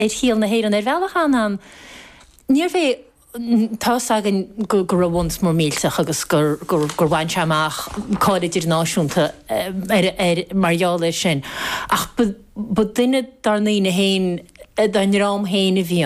híal na héir an bhealachan níor bheith tá agan gur bhhaint mór mílteach agus gur bhaint amach cáidir náisiúnta margheall sin. Ach ba duine darnaí na héin dain rám héin a bhí